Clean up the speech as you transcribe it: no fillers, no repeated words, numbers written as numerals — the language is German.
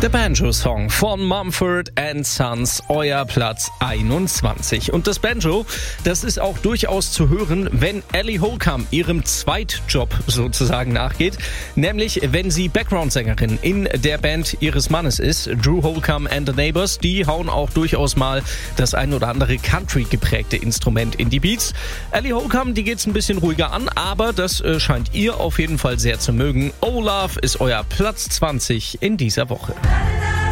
Der Banjo-Song von Mumford & Sons, euer Platz 21. Und das Banjo, das ist auch durchaus zu hören, wenn Ellie Holcomb ihrem Zweitjob sozusagen nachgeht. Nämlich, wenn sie Background-Sängerin in der Band ihres Mannes ist. Drew Holcomb and the Neighbors, die hauen auch durchaus mal das ein oder andere Country-geprägte Instrument in die Beats. Ellie Holcomb, die geht's ein bisschen ruhiger an, aber das scheint ihr auf jeden Fall sehr zu mögen. Oh Love ist euer Platz 20 in dieser Woche.